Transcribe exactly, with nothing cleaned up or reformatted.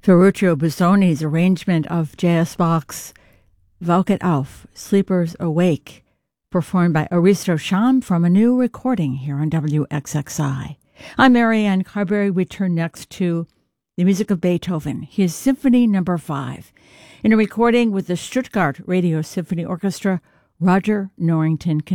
Ferruccio Busoni's arrangement of J S. Bach's Waket auf, Sleepers Awake, performed by Aristo Sham from a new recording here on W X X I. I'm Marianne Carberry. We turn next to the music of Beethoven, his Symphony Number Five, in a recording with the Stuttgart Radio Symphony Orchestra. Roger Norrington